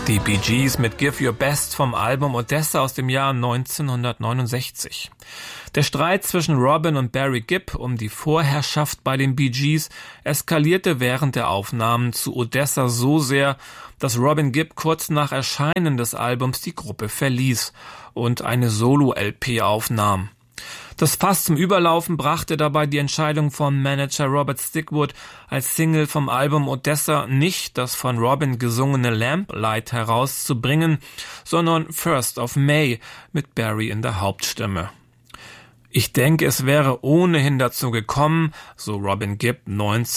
Die Bee Gees mit Give Your Best vom Album Odessa aus dem Jahr 1969. Der Streit zwischen Robin und Barry Gibb um die Vorherrschaft bei den Bee Gees eskalierte während der Aufnahmen zu Odessa so sehr, dass Robin Gibb kurz nach Erscheinen des Albums die Gruppe verließ und eine Solo-LP aufnahm. Das Fass zum Überlaufen brachte dabei die Entscheidung von Manager Robert Stigwood, als Single vom Album Odessa nicht das von Robin gesungene Lamplight herauszubringen, sondern First of May mit Barry in der Hauptstimme. Ich denke, es wäre ohnehin dazu gekommen, so Robin Gibb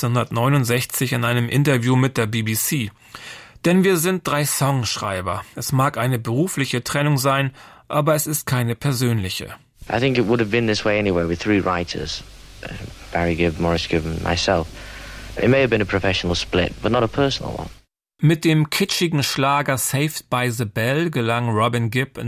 1969 in einem Interview mit der BBC. Denn wir sind 3 Songschreiber. Es mag eine berufliche Trennung sein, aber es ist keine persönliche. I think it would have been this way anyway with 3 writers, Barry Gibb, Maurice Gibb and myself. It may have been a professional split, but not a personal one. Mit dem kitschigen Schlager Saved by the Bell gelang Robin Gibb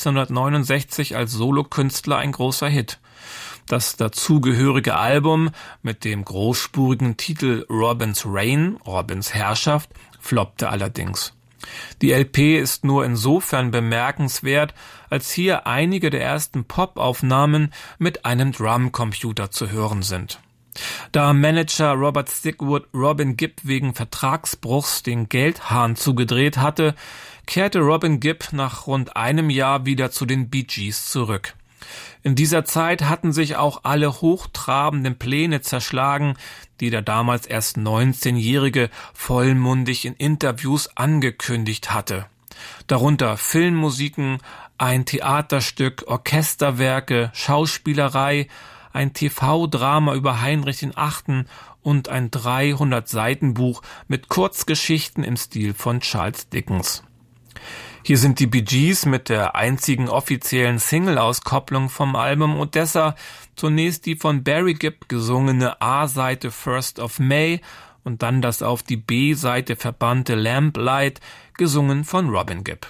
1969 als Solokünstler ein großer Hit. Das dazugehörige Album mit dem großspurigen Titel Robin's Reign, Robins Herrschaft, floppte allerdings. Die LP ist nur insofern bemerkenswert, als hier einige der ersten Pop-Aufnahmen mit einem Drumcomputer zu hören sind. Da Manager Robert Stigwood Robin Gibb wegen Vertragsbruchs den Geldhahn zugedreht hatte, kehrte Robin Gibb nach rund einem Jahr wieder zu den Bee Gees zurück. In dieser Zeit hatten sich auch alle hochtrabenden Pläne zerschlagen, die der damals erst 19-Jährige vollmundig in Interviews angekündigt hatte. Darunter Filmmusiken, ein Theaterstück, Orchesterwerke, Schauspielerei, ein TV-Drama über Heinrich VIII. Und ein 300-Seiten-Buch mit Kurzgeschichten im Stil von Charles Dickens. Hier sind die Bee Gees mit der einzigen offiziellen Single-Auskopplung vom Album Odessa, zunächst die von Barry Gibb gesungene A-Seite First of May und dann das auf die B-Seite verbannte Lamplight, gesungen von Robin Gibb.